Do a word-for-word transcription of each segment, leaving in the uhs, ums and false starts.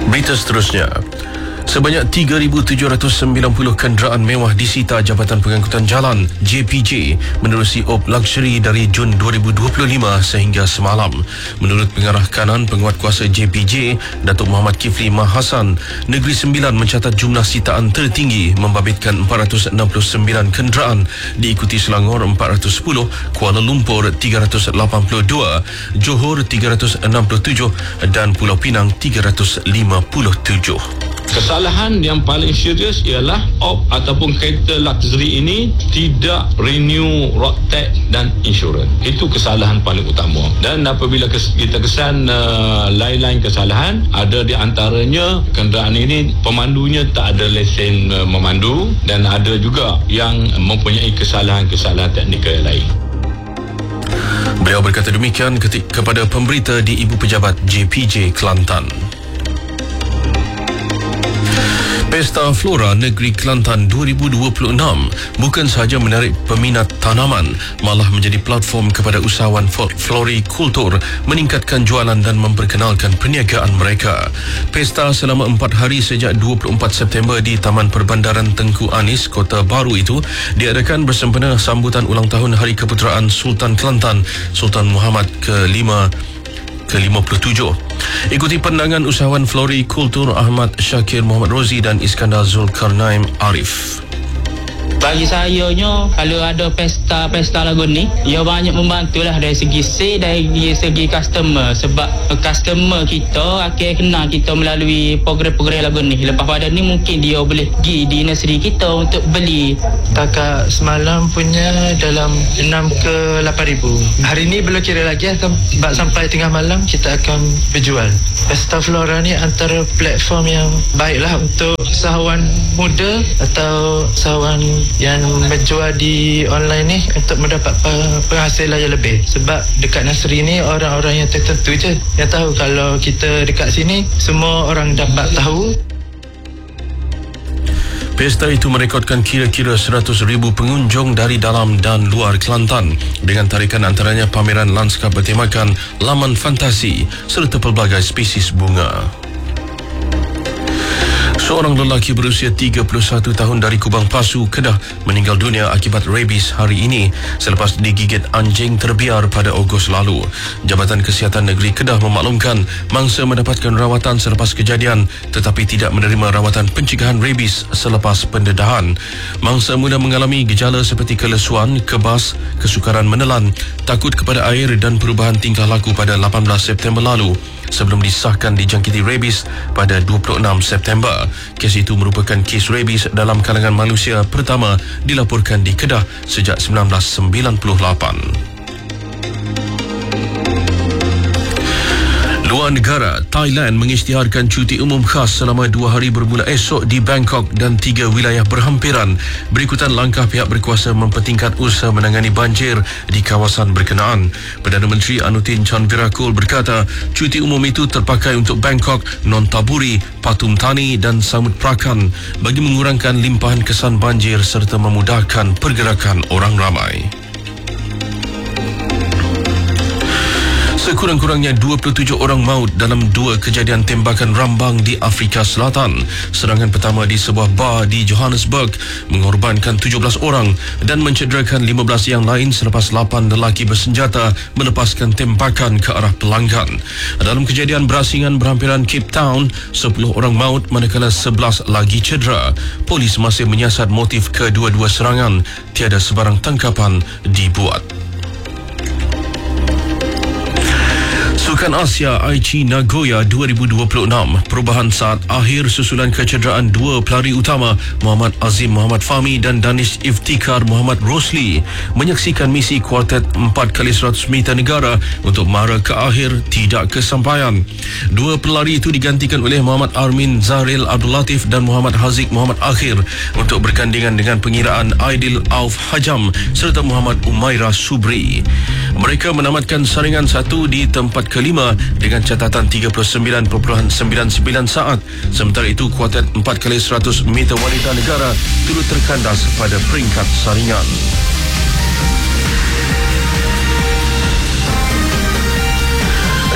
Berita seterusnya. Sebanyak tiga ribu tujuh ratus sembilan puluh kenderaan mewah disita Jabatan Pengangkutan Jalan J P J menerusi Op Luxury dari Jun dua ribu dua puluh lima sehingga semalam. Menurut Pengarah Kanan Penguatkuasa J P J, Datuk Muhammad Kifli Mahasan, Negeri Sembilan mencatat jumlah sitaan tertinggi membabitkan empat ratus enam puluh sembilan kenderaan, diikuti Selangor empat ratus sepuluh, Kuala Lumpur tiga ratus lapan puluh dua, Johor tiga ratus enam puluh tujuh dan Pulau Pinang tiga ratus lima puluh tujuh. Kesalahan yang paling serius ialah op ataupun kereta luxury ini tidak renew road tax dan insurans. Itu kesalahan paling utama. Dan apabila kita kesan uh, lain-lain kesalahan, ada di antaranya kenderaan ini pemandunya tak ada lesen uh, memandu, dan ada juga yang mempunyai kesalahan-kesalahan teknikal yang lain. Beliau berkata demikian ketika kepada pemberita di Ibu Pejabat J P J Kelantan. Pesta Flora Negeri Kelantan dua ribu dua puluh enam bukan sahaja menarik peminat tanaman, malah menjadi platform kepada usahawan florikultur meningkatkan jualan dan memperkenalkan perniagaan mereka. Pesta selama empat hari sejak dua puluh empat September di Taman Perbandaran Tengku Anis, Kota Baru itu diadakan bersempena sambutan ulang tahun Hari Keputeraan Sultan Kelantan, Sultan Muhammad ke lima ke lima puluh tujuh. Ikuti pandangan usahawan florikultur Ahmad Syakir Muhammad Rozi dan Iskandar Zulkarnain Arif. Bagi saya nyo, kalau ada pesta-pesta lagu ni, ia banyak membantulah dari segi sale, dari segi customer. Sebab customer kita akan kenal kita melalui program-program lagu ni. Lepas pada ni mungkin dia boleh pergi di nursery kita untuk beli. Takat semalam punya dalam enam ke lapan ribu. Hari ni belum kira lagi, sebab sampai tengah malam kita akan berjual. Pesta Flora ni antara platform yang baiklah untuk usahawan muda atau usahawan yang menjual di online ni untuk mendapat penghasilan yang lebih. Sebab dekat nursery ni orang-orang yang tertentu je yang tahu. Kalau kita dekat sini semua orang dapat tahu. Pesta itu merekodkan kira-kira seratus ribu pengunjung dari dalam dan luar Kelantan dengan tarikan antaranya pameran lanskap bertemakan laman fantasi serta pelbagai spesies bunga. Seorang lelaki berusia tiga puluh satu tahun dari Kubang Pasu, Kedah meninggal dunia akibat rabies hari ini selepas digigit anjing terbiar pada Ogos lalu. Jabatan Kesihatan Negeri Kedah memaklumkan mangsa mendapatkan rawatan selepas kejadian tetapi tidak menerima rawatan pencegahan rabies selepas pendedahan. Mangsa muda mengalami gejala seperti kelesuan, kebas, kesukaran menelan, takut kepada air dan perubahan tingkah laku pada lapan belas September lalu sebelum disahkan dijangkiti rabies pada dua puluh enam September. Kes itu merupakan kes rabies dalam kalangan manusia pertama dilaporkan di Kedah sejak seribu sembilan ratus sembilan puluh lapan. Luar negara, Thailand mengisytiharkan cuti umum khas selama dua hari bermula esok di Bangkok dan tiga wilayah berhampiran berikutan langkah pihak berkuasa mempertingkat usaha menangani banjir di kawasan berkenaan. Perdana Menteri Anutin Chanvirakul berkata cuti umum itu terpakai untuk Bangkok, Nonthaburi, Pathum Thani dan Samut Prakan bagi mengurangkan limpahan kesan banjir serta memudahkan pergerakan orang ramai. Sekurang-kurangnya dua puluh tujuh orang maut dalam dua kejadian tembakan rambang di Afrika Selatan. Serangan pertama di sebuah bar di Johannesburg mengorbankan tujuh belas orang dan mencederakan lima belas yang lain selepas lapan lelaki bersenjata melepaskan tembakan ke arah pelanggan. Dalam kejadian berasingan berhampiran Cape Town, sepuluh orang maut manakala sebelas lagi cedera. Polis masih menyiasat motif kedua-dua serangan. Tiada sebarang tangkapan dibuat. Sukan Asia Aichi Nagoya dua ribu dua puluh enam, perubahan saat akhir susulan kecederaan dua pelari utama Muhammad Azim Muhammad Fahmi dan Danish Iftikhar Muhammad Rosli menyaksikan misi kuartet empat kali seratus meter negara untuk mara ke akhir tidak kesampaian. Dua pelari itu digantikan oleh Muhammad Armin Zahril Abdul Latif dan Muhammad Haziq Muhammad Akhir untuk bergandingan dengan pengiraan Aidil Auf Hajam serta Muhammad Umairah Subri. Mereka menamatkan saringan satu di tempat kelima dengan catatan tiga puluh sembilan perpuluhan sembilan sembilan saat. Sementara itu kuartet empat kali seratus meter wanita negara turut terkandas pada peringkat saringan.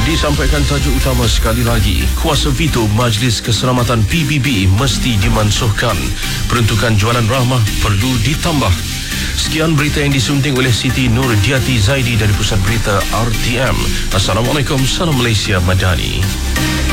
Disampaikan tajuk utama sekali lagi. Kuasa veto Majlis Keselamatan P B B mesti dimansuhkan. Peruntukan jualan rahmah perlu ditambah. Sekian berita yang disunting oleh Siti Nurdiati Zaidi dari Pusat Berita R T M. Assalamualaikum, salam Malaysia Madani.